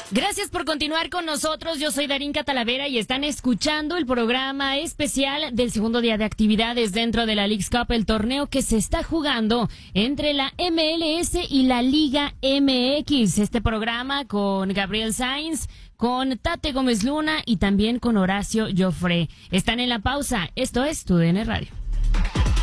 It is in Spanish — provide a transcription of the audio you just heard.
Gracias por continuar con nosotros. Yo soy Darinka Talavera y están escuchando el programa especial del segundo día de actividades dentro de la Leagues Cup, el torneo que se está jugando entre la MLS y la Liga MX. Este programa con Gabriel Sainz, con Tate Gómez Luna y también con Horacio Joffre. Están en la pausa. Esto es TUDN Radio.